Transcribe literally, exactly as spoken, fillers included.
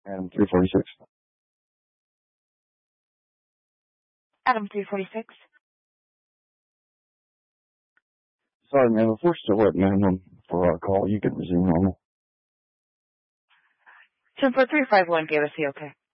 Adam three forty-six. Adam three forty-six. Sorry, man. If we're still at minimum for our call, you can resume normal. ten four three five one gave us the okay.